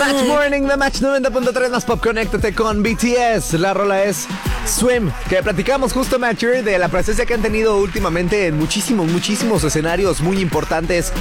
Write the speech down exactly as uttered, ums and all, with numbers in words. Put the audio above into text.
Match Morning de Match noventa punto tres más Pop. Conéctate con B T S. La rola es Swim, que platicamos justo, Matcher, de la presencia que han tenido últimamente en muchísimos, muchísimos escenarios muy importantes